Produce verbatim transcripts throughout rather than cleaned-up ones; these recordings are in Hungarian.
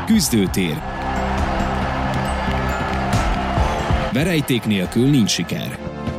Küzdőtér. Verejték nélkül nincs siker.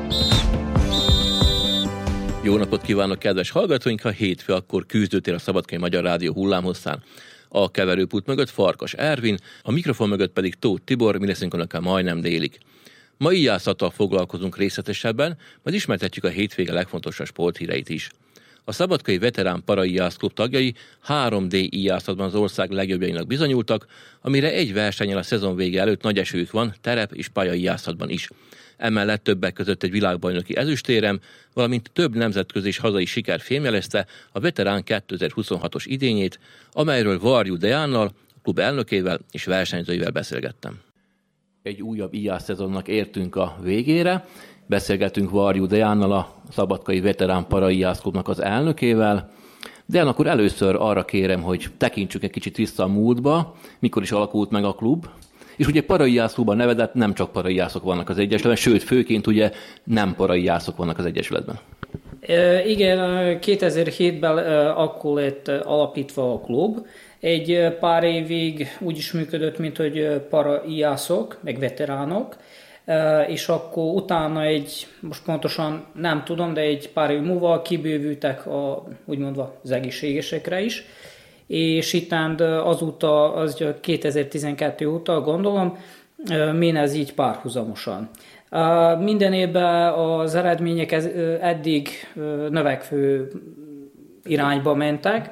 Jó napot kívánok, kedves hallgatóink! Ha hétfő, akkor Küzdőtér a Szabadkai Magyar Rádió hullámhosszán. A keverőpult mögött Farkas Ervin, a mikrofon mögött pedig Tóth Tibor, mi leszünk önökkel majdnem délig. Ma íjászattal foglalkozunk részletesebben, majd ismertetjük a hétvége legfontosabb sporthíreit is. A Szabadkai Veterán Paraíjász Klub tagjai három dé íjászatban az ország legjobbjainak bizonyultak, amire egy versennyel a szezon vége előtt nagy esélyük van terep- és pályaíjászatban is. Emellett többek között egy világbajnoki ezüstérem, valamint több nemzetközi és hazai siker fémjelezte a Veterán kétezer-huszonhatos idényét, amelyről Varjú Deánnal, a klub elnökével és versenyzőivel beszélgettem. Egy újabb íjász szezonnak értünk a végére. Beszélgetünk Varjú Deánnal, a Szabadkai Veterán Paraíjász Klubnak az elnökével. Deán, akkor először arra kérem, hogy tekintsük egy kicsit vissza a múltba, mikor is alakult meg a klub. És ugye paraíjász klub a nevedet, nem csak paraíjászok vannak az egyesületben, sőt, főként ugye nem paraíjászok vannak az egyesületben. E, igen, kétezer-hétben akkor lett alapítva a klub. Egy pár évig úgy is működött, mint hogy paraíjászok, meg veteránok, és akkor utána egy, most pontosan nem tudom, de egy pár év múlva kibővültek a, úgymondva az egészségesekre is, és ittán azóta, az kétezer-tizenkettő óta gondolom, min ez így párhuzamosan. Minden évben az eredmények eddig növekvő irányba mentek.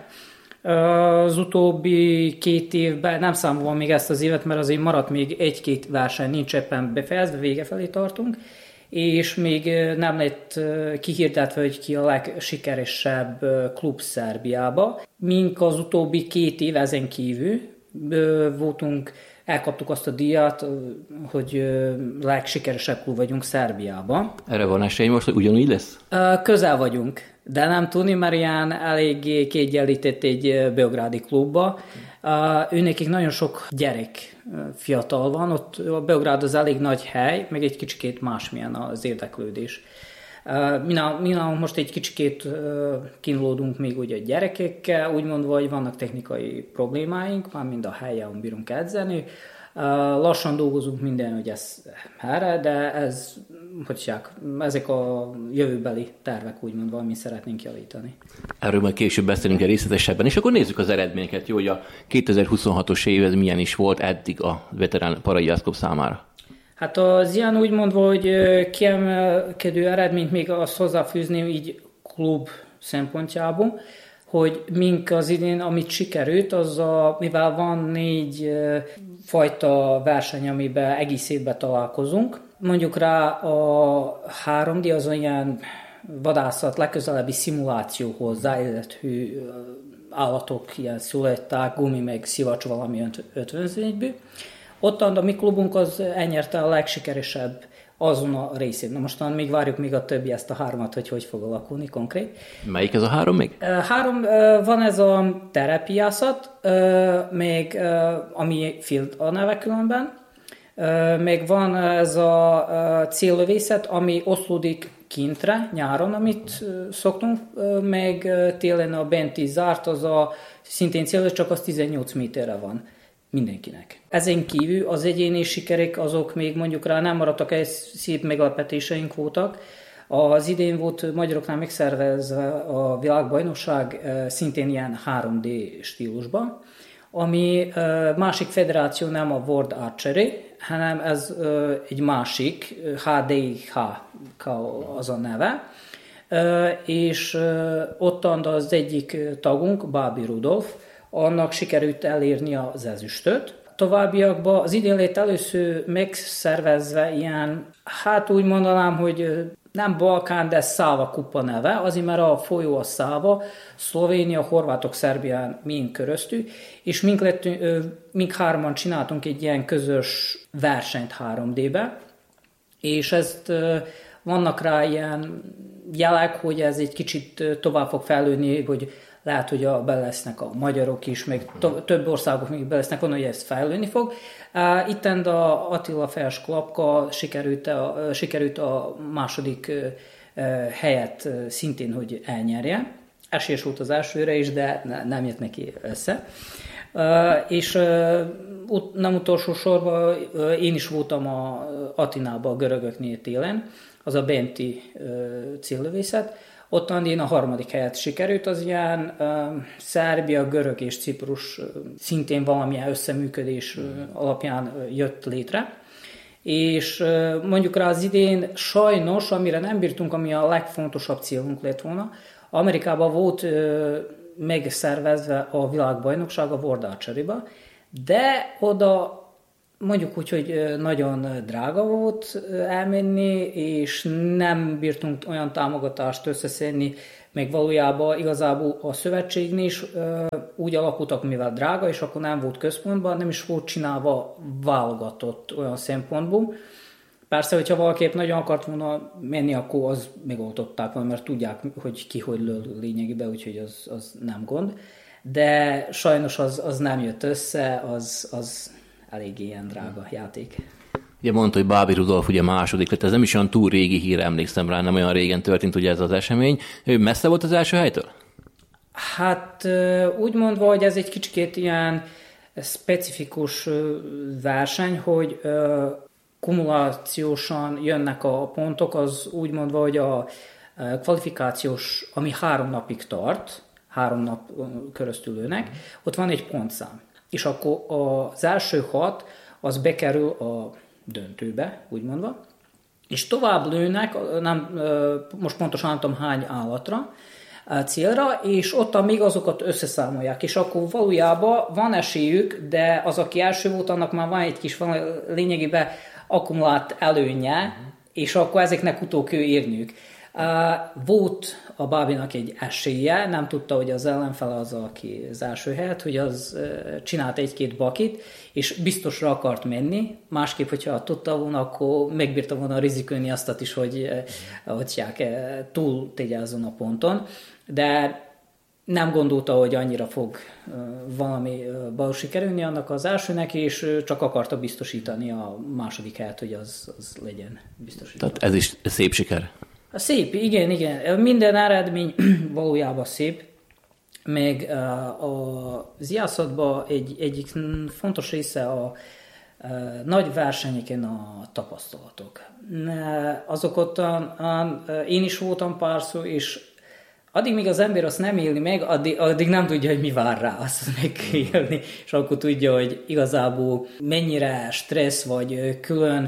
Az utóbbi két évben, nem számolva még ezt az évet, mert azért maradt még egy-két verseny, nincs éppen befejezve, vége felé tartunk, és még nem lett kihirdetve, hogy ki a legsikeresebb klub Szerbiába. Mink az utóbbi két év ezen kívül voltunk, elkaptuk azt a díjat, hogy legsikeresebb klub vagyunk Szerbiában. Erre van esély most, hogy ugyanúgy lesz? Közel vagyunk, de nem tudni, mert ilyen eléggé kiegyenlített egy beográdi klubba. Ő nekik nagyon sok gyerek fiatal van, ott a Beográd az elég nagy hely, meg egy kicsikét másmilyen az érdeklődés. Mi nálunk most egy kicsikét kínlódunk még ugye a gyerekekkel, úgy mondva, hogy vannak technikai problémáink, már mind a helyen bírunk edzeni. Lassan dolgozunk minden, hogy ez erre, de ez, hogy ezek a jövőbeli tervek, úgymondva, amit szeretnénk javítani. Erről majd később beszélünk el részletesebben, és akkor nézzük az eredményeket, jó, hogy a kétezer-huszonhatos év ez milyen is volt eddig a Veterán Paraíjász Klub számára. Hát az ilyen úgy mondva, hogy kiemelkedő eredményt még azt hozzáfűzném így klub szempontjából, hogy mink az idén, amit sikerült, az a, mivel van négy fajta verseny, amiben egész évben találkozunk. Mondjuk rá a három dé az olyan vadászat legközelebbi szimuláció hozzá, illetve állatok, ilyen szuletták, gumi, meg szivacs valamilyen ötvözményből. Ottan a mi klubunk az elnyerte a legsikeresebb azon a részén. Na mostan még várjuk még a többi ezt a háromat, hogy hogy fog alakulni konkrét. Melyik ez a három még? Három, van ez a terepiászat, még ami field a neve különben, még van ez a céllövészet, ami oszlódik kintre nyáron, amit szoktunk, meg télen a benti zárt, az a szintén céllövés, csak az tizennyolc méterre van mindenkinek. Ezen kívül az egyéni sikerek azok még mondjuk rá nem maradtak, egy szép meglepetéseink voltak. Az idén volt magyaroknál megszervezve a világbajnokság szintén ilyen három dé stílusban, ami másik federáció nem a World Archery, hanem ez egy másik, há dé há az a neve, és ottan az egyik tagunk, Bábi Rudolf, annak sikerült elérni az ezüstöt. Továbbiakban az idén lett először megszervezve ilyen, hát úgy mondanám, hogy nem Balkán, de Száva kupa neve, azért mert a folyó a Száva, Szlovénia, Horvátok, Szerbián mind köröztül, és mink, lettünk, mink hárman csináltunk egy ilyen közös versenyt három dé-be, és ezt vannak rá ilyen jelek, hogy ez egy kicsit tovább fog fejlődni, hogy lehet, hogy a, be lesznek a magyarok is, meg to- több országok még be lesznek, onnan, hogy ez fejlődni fog. Uh, itten a Attila Fejes Klapka sikerült a, sikerült a második uh, helyet uh, szintén, hogy elnyerje. Esélyes volt az elsőre is, de ne, nem jött neki össze. És nem utolsó sorban én is voltam a Atinában a görögöknél télen, az a Benti céllövészet. Ottan én a harmadik helyet sikerült, az ilyen Szerbia, Görög és Ciprus szintén valamilyen összeműködés alapján jött létre. És mondjuk rá az idén sajnos, amire nem bírtunk, ami a legfontosabb célunk lett volna, Amerikában volt megszervezve a világbajnokság a World Archery-ba, de oda mondjuk úgy, hogy nagyon drága volt elmenni, és nem bírtunk olyan támogatást összeszedni, meg valójában igazából a szövetségnél is úgy alakultak, mivel drága, és akkor nem volt központban, nem is volt csinálva válogatott olyan szempontból. Persze, hogyha valaképp nagyon akart volna menni, akkor az megoldották volna, mert tudják, hogy ki hogy lől lényegében, úgyhogy az, az nem gond. De sajnos az, az nem jött össze, az, az elég ilyen drága játék. Ugye mondta, hogy Bábi Rudolf ugye második lett, ez nem is olyan túl régi hír, emlékszem rá, nem olyan régen történt ugye ez az esemény. Ő messze volt az első helytől? Hát úgy mondva, hogy ez egy kicsikét ilyen specifikus verseny, hogy kumulációsan jönnek a pontok, az úgy mondva, hogy a kvalifikációs, ami három napig tart, három nap köröztül ülnek, ott van egy pontszám. És akkor az első hat, az bekerül a döntőbe, úgy mondva, és tovább lőnek, nem, most pontosan nem tudom hány állatra, célra, és ott még azokat összeszámolják, és akkor valójában van esélyük, de az, aki első volt, annak már van egy kis van, lényegében akkumulált előnye, és akkor ezeknek utó kell érniük. Volt a Bábinak egy esélye, nem tudta, hogy az ellenfele az, aki az első helyet, hogy az csinált egy-két bakit, és biztosra akart menni, másképp, hogyha tudta volna, akkor megbírta volna rizikölni azt is, hogy, hogy túl tegyázzon a ponton, de nem gondolta, hogy annyira fog valami bal sikerülni annak az elsőnek, és csak akarta biztosítani a második helyet, hogy az, az legyen biztosítva. Tehát ez is szép siker. Szép, igen, igen. Minden eredmény valójában szép, meg az iászatban egy, egyik fontos része a nagy versenyeken a tapasztalatok. Azok ott, én is voltam párszor, és addig, míg az ember azt nem éli meg, addig, addig nem tudja, hogy mi vár rá, azt meg kell élni, és akkor tudja, hogy igazából mennyire stressz, vagy külön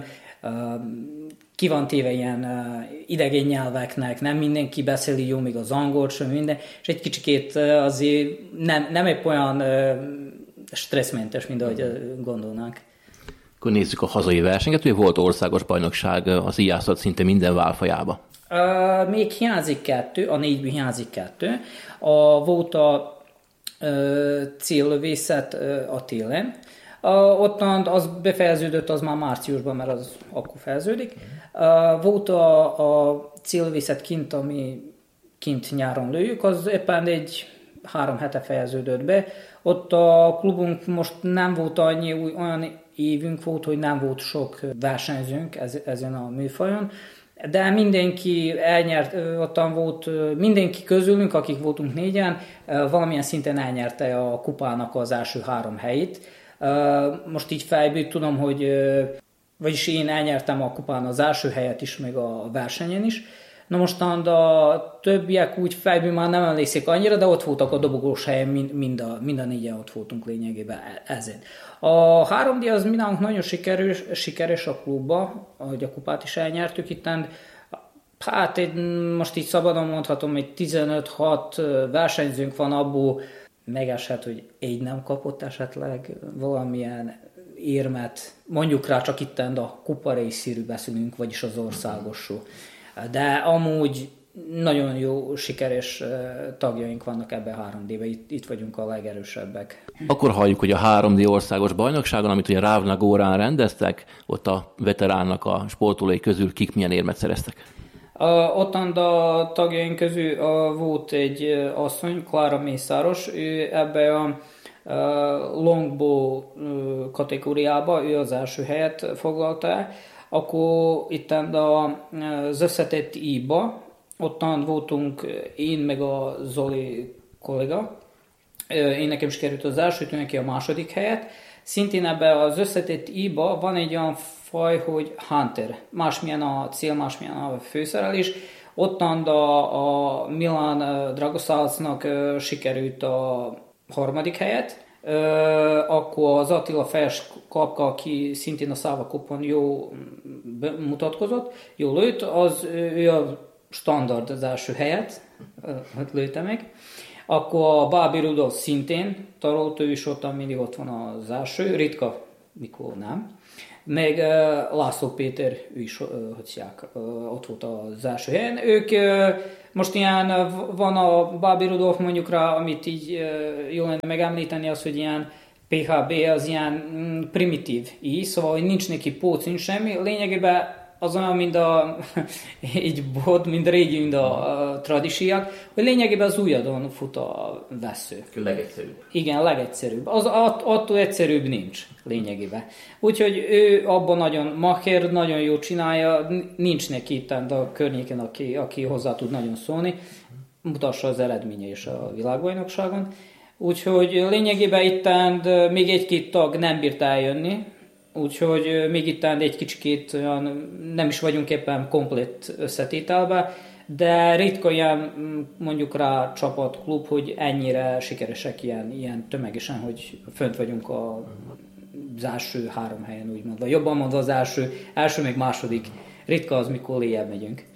ki van téve ilyen idegen nyelveknek, nem mindenki beszéli jó, még az angolt sem minden, és egy kicsikét azért nem, nem egy olyan stresszmentes, mint ahogy gondolnánk. Akkor nézzük a hazai versenyeket, hogy volt országos bajnokság az ijászat szinte minden válfajában. Uh, még hiányzik kettő, a négyből hiányzik kettő. A, volt a uh, céllövészet uh, a télen. Uh, ottan az befejeződött, az már márciusban, mert az akkor fejeződik. Uh, volt a, a céllövészet kint, ami kint nyáron lőjük, az éppen egy három hete fejeződött be. Ott a klubunk most nem volt annyi, olyan évünk volt, hogy nem volt sok versenyzőnk ez, ezen a műfajon. De mindenki elnyert, ottan volt, mindenki közülünk, akik voltunk négyen, valamilyen szinten elnyerte a kupának az első három helyét. Most így fejből tudom, hogy vagyis én elnyertem a kupán az első helyet is, meg a versenyen is. Na mostan a többiek úgy fejből már nem emlékszik annyira, de ott voltak a dobogós helyen, mind, mind, a, mind a négyen ott voltunk lényegében ezen. A három díj az mindannyiunk nagyon sikeres, sikeres a klubba, ahogy a kupát is elnyertük itten. Hát egy, most így szabadon mondhatom, egy tizenöt-hat versenyzőnk van, abból megeshet, hogy egy nem kapott esetleg valamilyen érmet. Mondjuk rá csak itten a kupa részéről beszélünk, vagyis az országosról. De amúgy nagyon jó, sikeres tagjaink vannak ebben a három dében, itt, itt vagyunk a legerősebbek. Akkor halljuk, hogy a három dé országos bajnokságon, amit ugye Rávna Górán rendeztek, ott a veteránnak a sportolói közül kik milyen érmet szereztek? A, ottan a tagjaink közül a, volt egy asszony, Klára Mészáros, ő ebbe a, a longbow kategóriába, ő az első helyet foglalta el. Akkor itt az összetett íba, ottan voltunk én meg a Zoli kollega, Én nekem is került az első, ő neki a második helyet. Szintén ebben az összetett I-ba van egy olyan faj, hogy Hunter. Másmilyen a cél, másmilyen a főszerelés. Ottan a, a Milan Dragosalcnak sikerült a harmadik helyet. Akkor az Attila Fejes Kapka, aki szintén a Száva Kupon jó mutatkozott, jó lőtt, az ő a standard az első helyet lőtte meg. Akkor a Bábi Rudolf szintén tarolt, ő is ottan mindig ott van az első, ritka, mikor nem. Meg uh, László Péter, ő is uh, hogyják, uh, ott volt az első helyen. Ők uh, most ilyen, uh, van a Bábi Rudolf mondjuk rá, amit így uh, jól lenne megemlíteni, az, hogy ilyen pé há bé az ilyen mm, primitív így, szóval hogy nincs neki póc, nincs semmi. Lényegében az olyan, mint a, egy bod, mint régi, mint a, a tradisiak, hogy lényegében az ujjadon fut a vessző. A legegyszerűbb. Igen, a legegyszerűbb. Az att, attól egyszerűbb nincs lényegében. Úgyhogy ő abban nagyon macher, nagyon jó csinálja, nincs neki itt a környéken, aki, aki hozzá tud nagyon szólni, mutassa az eredménye is a világbajnokságon. Úgyhogy lényegében itt még egy-két tag nem bírt eljönni, úgyhogy még itt egy kicsikét olyan, nem is vagyunk éppen komplett összetételben, de ritka ilyen mondjuk rá csapat, klub, hogy ennyire sikeresek ilyen, ilyen tömegesen, hogy fönt vagyunk a, az első három helyen, úgymond. Vagy jobban mondva az első, első meg második. Ritka az, mikor léjjel megyünk.